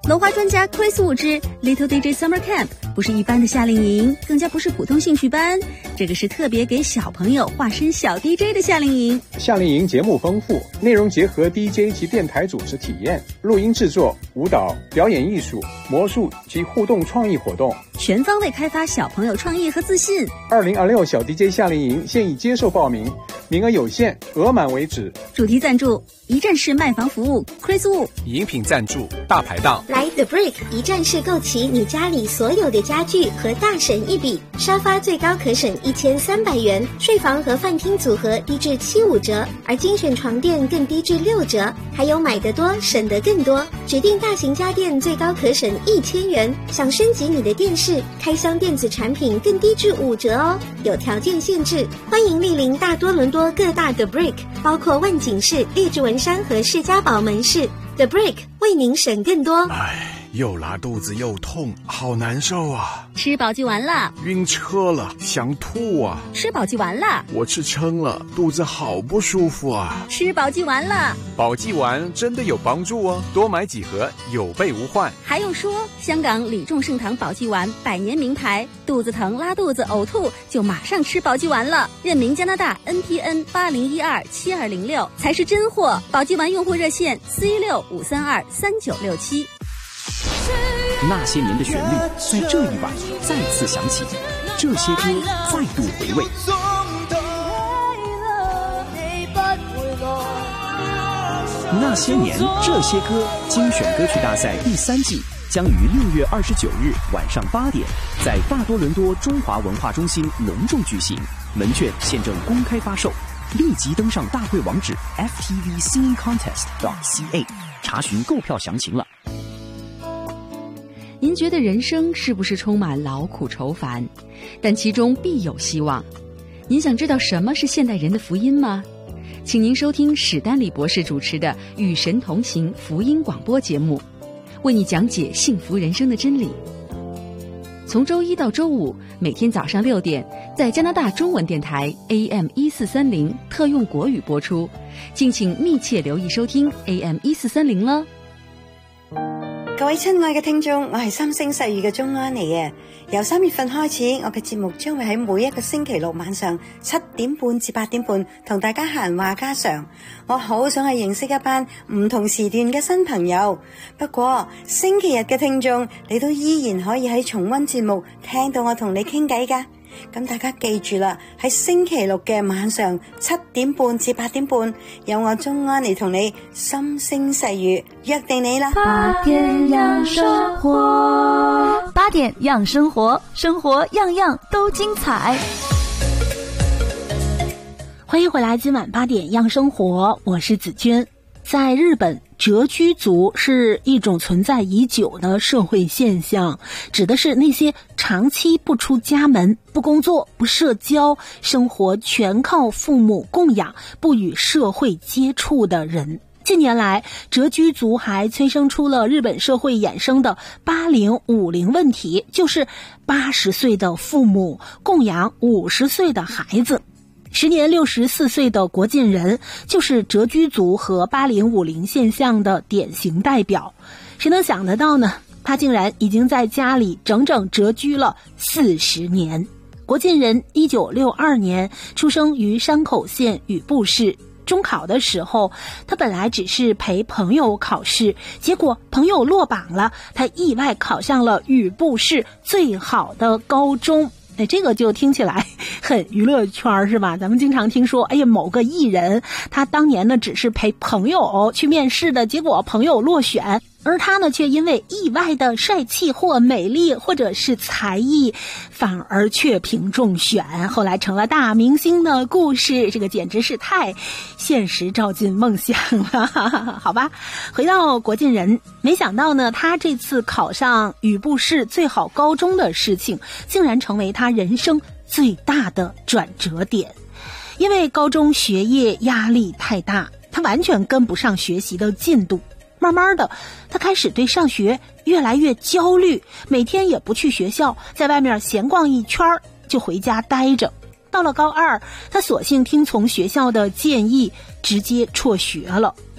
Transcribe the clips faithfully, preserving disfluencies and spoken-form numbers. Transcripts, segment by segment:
文化专家 Chris Wu 之 Little D J Summer Camp 不是一般的夏令营，更加不是普通兴趣班，这个是特别给小朋友化身小 D J 的夏令营。 夏令营节目丰富，内容结合 D J 及电台主持体验、录音制作、舞蹈、表演艺术、魔术及互动创意活动， 全方位开发小朋友创意和自信。 二零二六小 D J 夏令营现已接受报名，名额有限，额满为止。 主题赞助一站式卖房服务 Chris Wu， 饮品赞助大排档。 来 The Brick 一站式购齐你家里所有的家具和大省一笔，沙发最高可省一千三百元，睡房和饭厅组合低至七五折，而精选床垫更低至六折，还有买得多省得更多，指定大型家电最高可省一千元，想升级你的电视、开箱电子产品更低至五折哦，有条件限制。欢迎莅临大多伦多各大 The Brick， 包括万景市、列治文山和士嘉堡门市。The Brick 为您省更多。 唉，又拉肚子又痛，好难受啊！ 吃饱就完了， 晕车了，想吐啊！ 吃饱就完了， 我吃撑了，肚子好不舒服啊！ 吃饱就完了， 保济丸真的有帮助哦，多买几盒，有备无患。 还有说，香港李众盛堂保济丸百年名牌，肚子疼、拉肚子、呕吐就马上吃保济丸了。任明加拿大 N P N 八零一二七二零六才是真货。保济丸用户热线四一六五三二三九六七。 那些年的旋律在这一晚再次响起，这些歌再度回味。那些年这些歌精选歌曲大赛第三季将于六月二十九日晚上八点在大多伦多中华文化中心隆重举行，门券现正公开发售，立即登上大会网址 F T V Singing Contest dot C A 查询购票详情了。 您觉得人生是不是充满劳苦愁烦？但其中必有希望。您想知道什么是现代人的福音吗？请您收听史丹利博士主持的《与神同行》福音广播节目，为你讲解幸福人生的真理。从周一到周五，每天早上六点，在加拿大中文电台 A M 一四三零特用国语播出，敬請密切留意收聽 A M 一四三零啦。 各位親愛嘅聽眾，我係三星細語嘅鍾安妮啊！由三月份開始，我嘅節目將會喺每一個星期六晚上七點半至八點半同大家閒話家常。我好想去認識一班唔同時段嘅新朋友。不過星期日嘅聽眾，你都依然可以喺重溫節目聽到我同你傾偈㗎。咁大家記住啦，喺星期六嘅晚上七點半至八點半，有我鍾安妮同你心聲細語，約定你啦。 八點讓生活，八點讓生活，生活樣樣都精彩。歡迎回來，今晚八點讓生活，我是子娟。在日本，谪居族是一種存在已久的社會現象，指的是那些長期不出家門、不工作、不社交、生活全靠父母供養、不與社會接觸的人。近年來，谪居族還催生出了日本社會衍生的八零五零問題，就是八十歲的父母供養五十歲的孩子。時年六十四歲的國盡人就是谪居族和八零五零現象的典型代表。誰能想得到呢？他竟然已經在家裡整整谪居了四十年。國盡人一九六二年出生於山口縣宇部市。中考的時候，他本來只是陪朋友考試，結果朋友落榜了，他意外考上了宇部市最好的高中。哎，这个就听起来很娱乐圈是吧？咱们经常听说，哎呀，某个艺人他当年呢只是陪朋友去面試的，結果朋友落選，而他呢卻因為意外的帥氣或美麗或者是才藝，反而卻評中選，後來成了大明星的故事。這個簡直是太現實照進夢想了，好吧。回到國盡人，沒想到呢他這次考上宇部市最好高中的事情竟然成為他人生最大的轉折點。因為高中學業壓力太大，他完全跟不上學習的進度，慢慢的他開始對上學越來越焦慮，每天也不去學校，在外面閒逛一圈就回家待着。到了高二，他索性聽從學校的建議直接輟學了。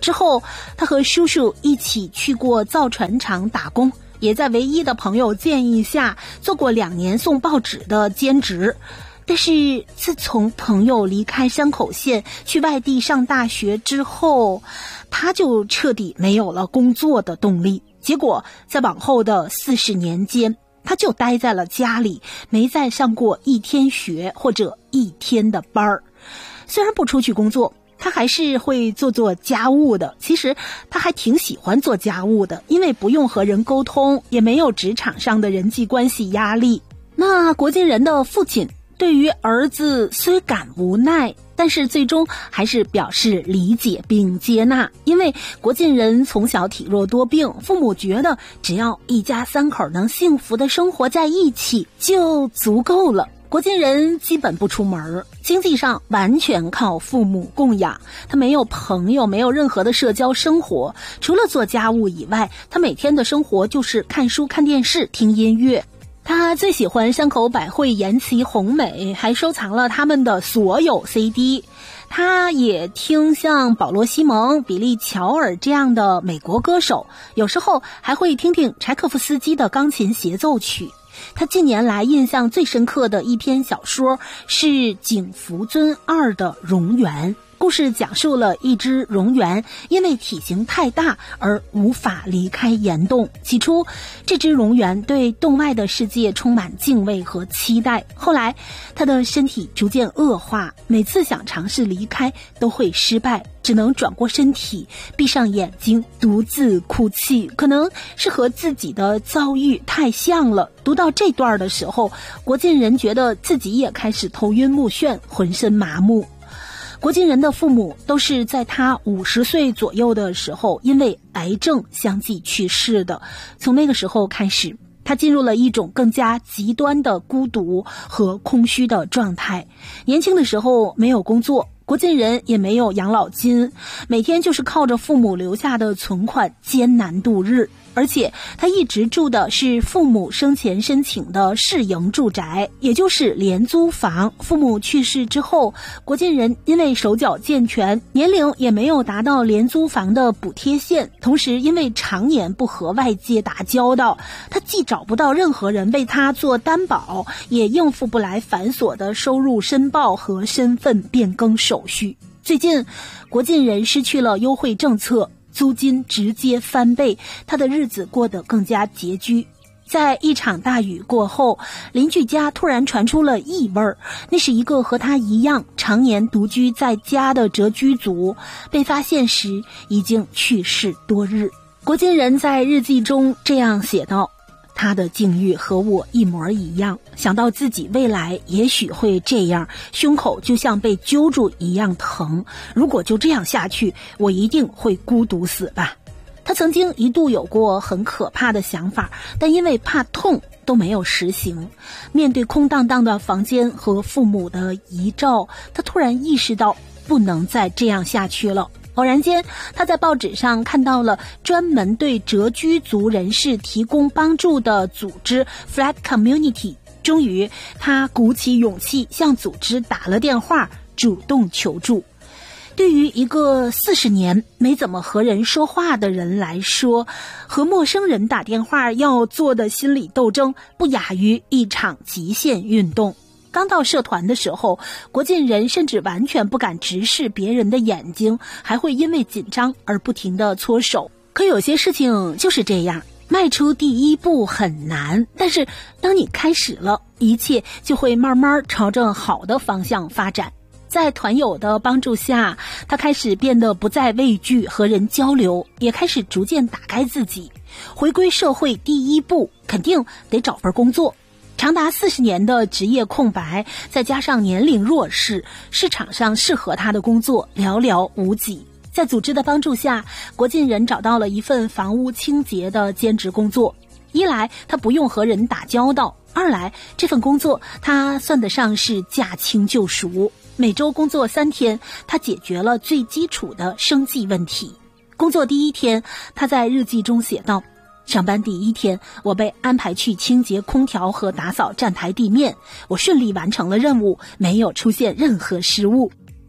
之后，他和叔叔一起去过造船厂打工，也在唯一的朋友建议下做过两年送报纸的兼职。但是自从朋友离开山口县去外地上大学之后，他就彻底没有了工作的动力。结果在往后的四十年间，他就待在了家里，没再上过一天学或者一天的班儿。虽然不出去工作，他还是会做做家务的。其实他还挺喜欢做家务的，因为不用和人沟通，也没有职场上的人际关系压力。那国津人的父亲对于儿子虽感无奈，但是最终还是表示理解并接纳。因为国津人从小体弱多病，父母觉得只要一家三口能幸福的生活在一起就足够了。国津人基本不出门，经济上完全靠父母供养。他没有朋友，没有任何的社交生活，除了做家务以外，他每天的生活就是看书、看电视、听音乐。他最喜欢山口百惠、岩崎宏美，还收藏了他们的所有 C D。他也听像保罗·西蒙、比利·乔尔这样的美国歌手，有时候还会听听柴可夫斯基的钢琴协奏曲。他近年来印象最深刻的一篇小说是井福尊二的蝾螈。故事讲述了一只蝾螈因为体型太大而无法离开岩洞。起初，这只蝾螈对洞外的世界充满敬畏和期待。后来，它的身体逐渐恶化，每次想尝试离开都会失败，只能转过身体，闭上眼睛，独自哭泣。可能是和自己的遭遇太像了。读到这段的时候，国津人觉得自己也开始头晕目眩，浑身麻木。国津人的父母都是在他五十岁左右的时候因为癌症相继去世的。从那个时候开始，他进入了一种更加极端的孤独和空虚的状态。年轻的时候没有工作，国津人也没有养老金，每天就是靠着父母留下的存款艰难度日。而且他一直住的是父母生前申请的市营住宅，也就是廉租房。父母去世之后，国津人因为手脚健全，年龄也没有达到廉租房的补贴线，同时因为常年不和外界打交道，他既找不到任何人为他做担保，也应付不来繁琐的收入申报和身份变更手续。最近，国津人失去了优惠政策，租金直接翻倍，他的日子过得更加拮据。在一场大雨过后，邻居家突然传出了异味，那是一个和他一样常年独居在家的谪居族，被发现时已经去世多日。国津人在日记中这样写道：他的境遇和我一模一样，想到自己未来也许会这样，胸口就像被揪住一样疼。如果就这样下去，我一定会孤独死吧。他曾经一度有过很可怕的想法，但因为怕痛都没有实行。面对空荡荡的房间和父母的遗照，他突然意识到不能再这样下去了。偶然间，他在报纸上看到了专门对谪居族人士提供帮助的组织 Flat Community。 终于，他鼓起勇气向组织打了电话，主动求助。对于一个四十年没怎么和人说话的人来说，和陌生人打电话要做的心理斗争不亚于一场极限运动。刚到社团的时候，国津人甚至完全不敢直视别人的眼睛，还会因为紧张而不停地搓手。可有些事情就是这样，迈出第一步很难，但是当你开始了，一切就会慢慢朝着好的方向发展。在团友的帮助下，他开始变得不再畏惧和人交流，也开始逐渐打开自己。回归社会第一步肯定得找份工作。长达四十年的职业空白，再加上年龄弱势，市场上适合他的工作寥寥无几。在组织的帮助下，国津人找到了一份房屋清洁的兼职工作。一来他不用和人打交道，二来这份工作他算得上是驾轻就熟。每周工作三天，他解决了最基础的生计问题。工作第一天，他在日记中写道：上班第一天，我被安排去清洁空调和打扫站台地面，我顺利完成了任务，没有出现任何失误。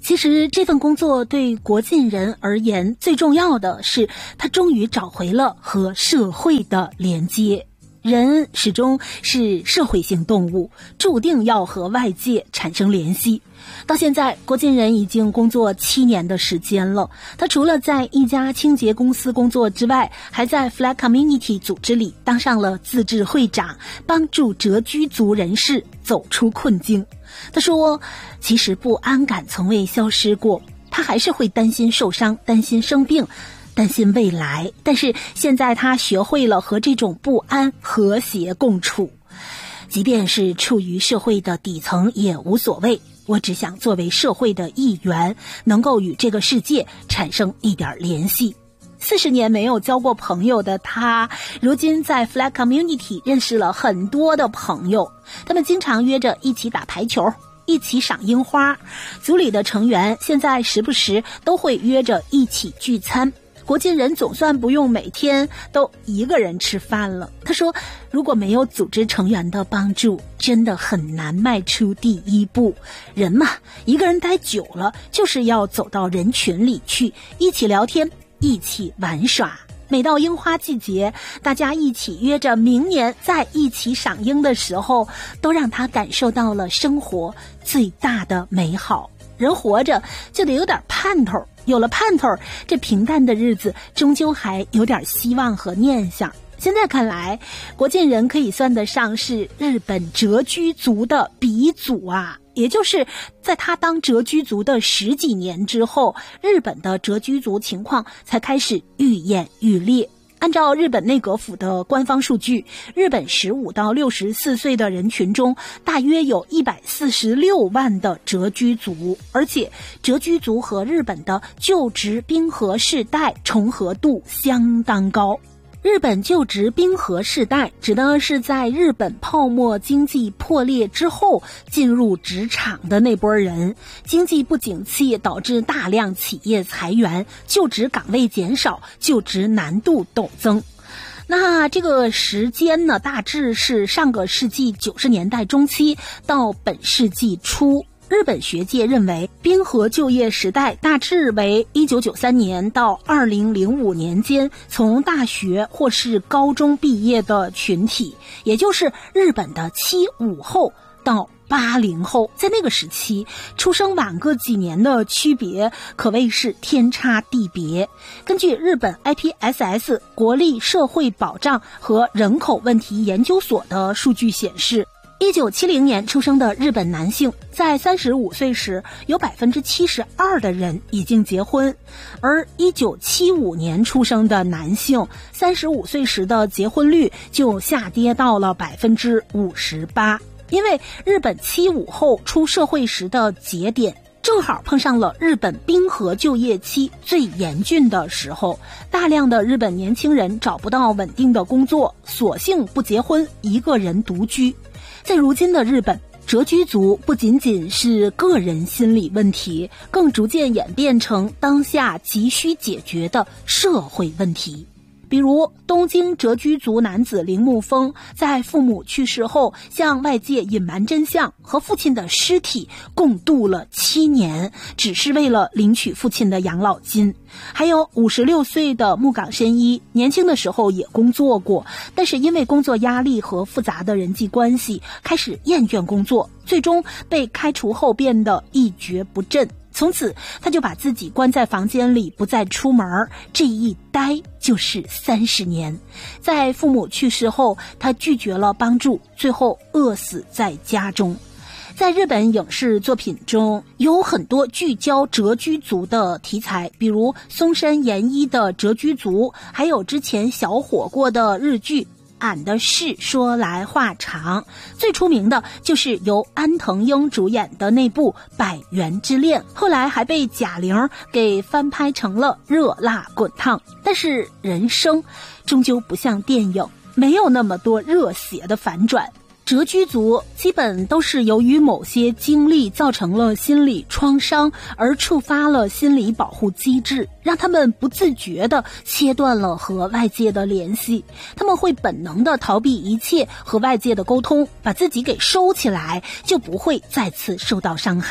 其实这份工作对国晋人而言，最重要的是他终于找回了和社会的连接。人始终是社会性动物，注定要和外界产生联系。到现在，国晋人已经工作七年的时间了。他除了在一家清洁公司工作之外，还在 Flag Community 组织里当上了自治会长，帮助谪居族人士走出困境。他说，其实不安感从未消失过，他还是会担心受伤，担心生病，担心未来，但是现在他学会了和这种不安和谐共处。即便是处于社会的底层也无所谓，我只想作为社会的一员，能够与这个世界产生一点联系。四十年没有交过朋友的他，如今在 Flag Community 认识了很多的朋友，他们经常约着一起打排球，一起赏樱花。组里的成员现在时不时都会约着一起聚餐。国晋人总算不用每天都一个人吃饭了。他说，如果没有组织成员的帮助，真的很难迈出第一步。人嘛，一个人待久了，就是要走到人群里去，一起聊天，一起玩耍。每到樱花季节，大家一起约着明年再一起赏樱的时候，都让他感受到了生活最大的美好。人活着就得有点盼头，有了盼头，这平淡的日子终究还有点希望和念想。现在看来，国晋人可以算得上是日本谪居族的鼻祖啊。也就是在他当谪居族的十几年之后，日本的谪居族情况才开始愈演愈烈。按照日本内阁府的官方数据，日本十五到六十四岁的人群中，大约有一百四十六万的谪居族，而且谪居族和日本的就职冰河世代重合度相当高。日本就职冰河世代指的是在日本泡沫经济破裂之后进入职场的那波人，经济不景气导致大量企业裁员，就职岗位减少，就职难度陡增。那这个时间呢，大致是上个世纪九十年代中期到本世纪初。日本学界认为，冰河就业时代大致为一九九三年到二零零五年间从大学或是高中毕业的群体，也就是日本的七五后到八零后。在那个时期，出生晚个几年的区别可谓是天差地别。根据日本 I P S S 国立社会保障和人口问题研究所的数据显示，一九七零年出生的日本男性在三十五岁时，有 百分之七十二 的人已经结婚，而一九七五年出生的男性三十五岁时的结婚率就下跌到了 百分之五十八。 因为日本七五后出社会时的节点正好碰上了日本冰河就业期最严峻的时候，大量的日本年轻人找不到稳定的工作，索性不结婚，一个人独居。在如今的日本，谪居族不仅仅是个人心理问题，更逐渐演变成当下急需解决的社会问题。比如东京谪居族男子铃木丰在父母去世后向外界隐瞒真相，和父亲的尸体共度了七年，只是为了领取父亲的养老金。还有五十六岁的木冈伸一，年轻的时候也工作过，但是因为工作压力和复杂的人际关系，开始厌倦工作，最终被开除后变得一蹶不振。从此他就把自己关在房间里，不再出门，这一待就是三十年。在父母去世后，他拒绝了帮助，最后饿死在家中。在日本影视作品中，有很多聚焦谪居族的题材，比如松山研一的谪居族，还有之前小火过的日剧俺的事说来话长，最出名的就是由安藤樱主演的那部《百元之恋》，后来还被贾玲给翻拍成了《热辣滚烫》。但是人生终究不像电影，没有那么多热血的反转。谪居族基本都是由于某些经历造成了心理创伤，而触发了心理保护机制，让他们不自觉地切断了和外界的联系。他们会本能地逃避一切和外界的沟通，把自己给收起来，就不会再次受到伤害。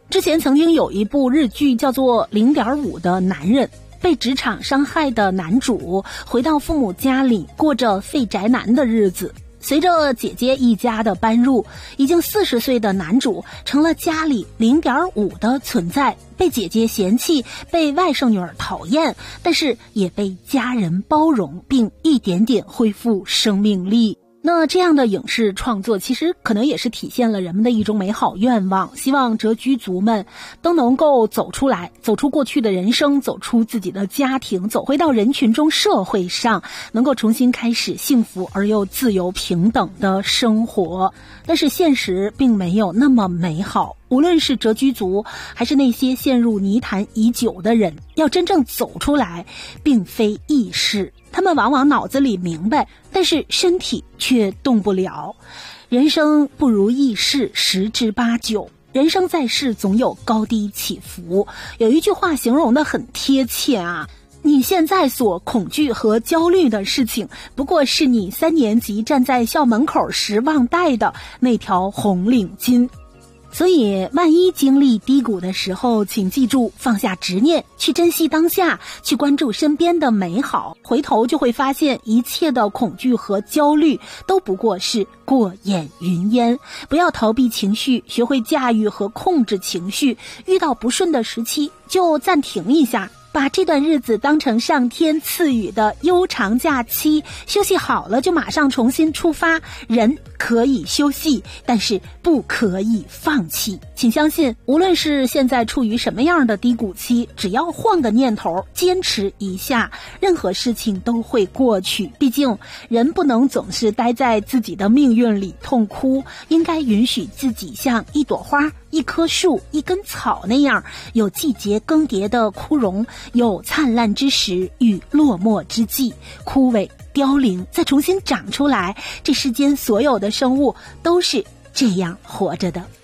之前曾经有一部日剧叫做《零点五的男人》，被职场伤害的男主回到父母家里过着废宅男的日子。随着姐姐一家的搬入，已经四十岁的男主成了家里零点五的存在，被姐姐嫌弃，被外甥女儿讨厌，但是也被家人包容，并一点点恢复生命力。那这样的影视创作其实可能也是体现了人们的一种美好愿望，希望蛰居族们都能够走出来，走出过去的人生，走出自己的家庭，走回到人群中，社会上能够重新开始幸福而又自由平等的生活。但是现实并没有那么美好，无论是蛰居族还是那些陷入泥潭已久的人，要真正走出来并非易事。他们往往脑子里明白，但是身体却动不了。人生不如意事十之八九，人生在世总有高低起伏。有一句话形容得很贴切啊，你现在所恐惧和焦虑的事情，不过是你三年级站在校门口时忘带的那条红领巾。所以万一经历低谷的时候，请记住放下执念，去珍惜当下，去关注身边的美好，回头就会发现一切的恐惧和焦虑都不过是过眼云烟。不要逃避情绪，学会驾驭和控制情绪，遇到不顺的时期就暂停一下，把这段日子当成上天赐予的悠长假期，休息好了就马上重新出发。人可以休息，但是不可以放弃。请相信，无论是现在处于什么样的低谷期，只要换个念头，坚持一下，任何事情都会过去。毕竟人不能总是待在自己的命运里痛哭，应该允许自己像一朵花、一棵树、一根草那样，有季节更迭的枯荣，有灿烂之时与落寞之际，枯萎凋零再重新长出来。这世间所有的生物都是这样活着的。